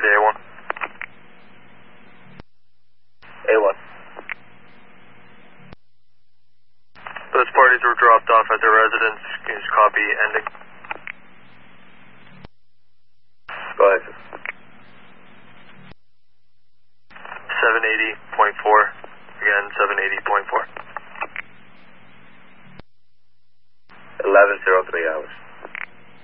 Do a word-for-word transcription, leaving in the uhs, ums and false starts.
to A one. A one. Those parties were dropped off at their residence. Can you just copy ending? Go ahead, sir. seven eighty point four. Again, seven eighty point four. eleven oh three hours.